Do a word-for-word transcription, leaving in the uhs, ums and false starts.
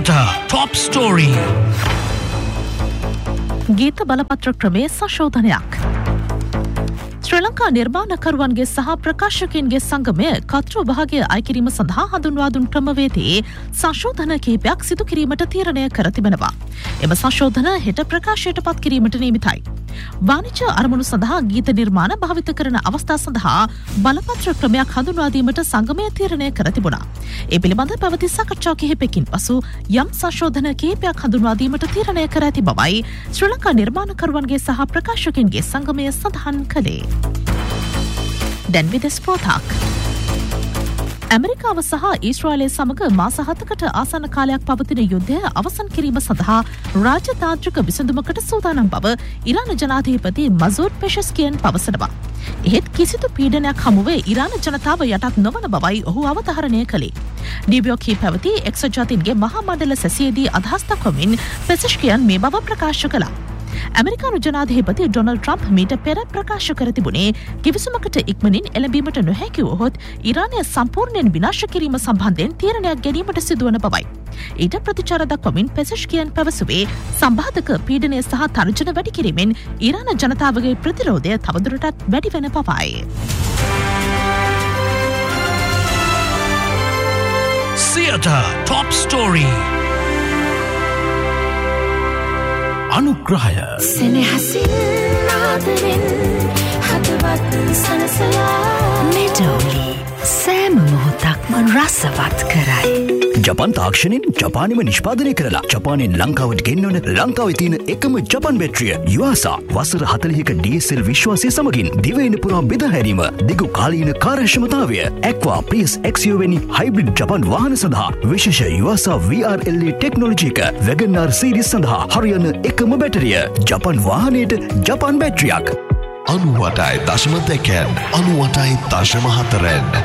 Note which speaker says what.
Speaker 1: Theatre Top Story.
Speaker 2: ගීත බලපත්‍ර ක්‍රමේ සංශෝධනයක්. ශ්‍රී ලංකා නිර්මාණකරුවන්ගේ සහ ප්‍රකාශකයන්ගේ සංගමය කතෘ භාගය අයකිරීම සඳහා හඳුන්වා දුන් ක්‍රමවේදයේ සංශෝධන කිහිපයක් සිදු කිරීමට තීරණය කර තිබෙනවා. එම සංශෝධන හෙට ප්‍රකාශයට පත් කිරීමට නියමිතයි. වාණිජ්‍ය අරමුණු සඳහා ගීත නිර්මාණ භාවිත කරන අවස්ථා සඳහා බලපත්‍ර ක්‍රමයක් හඳුන්වා දීමට සංගමය තීරණය කර තිබුණා. ඒ පිළිබඳ පැවති සාකච්ඡා කිහිපයකින් පසු යම් සංශෝධන කිහිපයක් හඳුන්වා දීමට තීරණය කර ඇති බවයි ශ්‍රී ලංකා නිර්මාණකරුවන්ගේ සහ ප්‍රකාශකයන්ගේ සංගමය සඳහන් කළේ. දැන් විදෙස් පුවතක්. ඇමරිකාව සහ ඊශ්‍රායලය සමග මාස හතකට ආසන්න කාලයක් පවතින යුද්ධය අවසන් කිරීම සඳහා රාජතාන්ත්‍රික විසඳුමකට සූදානම් බව ඉරාන ජනාධිපති මසූද් පෙෂෙස්කියන් පවසනවා. එහෙත් කිසිදු පීඩනයක් හමුවේ ඉරාන ජනතාව යටත් නොවන බවයි ඔහු අවධාරණය කළේ. නිව්යෝර්ක්හි පැවති එක්සත් ජාතීන්ගේ මහා මණ්ඩල සැසියේදී අදහස් දක්වමින් පෙෂෙස්කියන් මේ බව ප්‍රකාශ කළා. ඇමරිකානු ජනාධිපති ඩොනල්ඩ් ට්‍රම්ප් මීට පෙර ප්‍රකාශ කර තිබුණේ කිවිසුමකට ඉක්මනින් එළඹීමට නොහැකි වුවහොත් ඉරානය සම්පූර්ණයෙන් විනාශ කිරීම සම්බන්ධයෙන් තීරණයක් ගැනීමට සිදුවන බවයි. ඊට ප්‍රතිචාර දක්වමින් පෙෂෙස්කියන් පැවසුවේ සම්බාධක පීඩනය සහ තර්ජන වැඩි කිරීමෙන් ඉරාන ජනතාවගේ ප්‍රතිරෝධය තවදුරටත් වැඩි වෙන බවයි.
Speaker 1: Theatre Top Story. අනුග්‍රහය
Speaker 3: සෙනෙහසින් ආදරෙන් හදවත් සනසලා මෙඩෝලි සෑම මොහොතක්ම රසවත් කරයි.
Speaker 4: ජපන් තාක්ෂණයෙන් ජපානෙම නිෂ්පාදනය කරලා ජපානයෙන් ලංකාවට ගෙන්වන ලංකාවේ තියෙන එකම ජපන් බැටරිය යුආසා වසර හතළිහක ඩී එස් එල් විශ්වාසය සමගින් දිවයින පුරා බෙදා හැරීම දිගු කාලීන කාර්යක්ෂමතාවය ඇක්වා ප්‍රියස් එක්ස්යූ වැනි හයිබ්‍රිඩ් ජපන් වාහන සඳහා විශේෂ යුආසා වී ආර් එල් ඊ ටෙක්නොලොජි එක වැගන්ආර් සීරීස් සඳහා හරියන එකම බැටරිය ජපන් වාහනයට ජපන් බැටරියක්
Speaker 5: අනූ අටයි දශම දෙකෙන් අනූ අටයි දශම හතරෙන්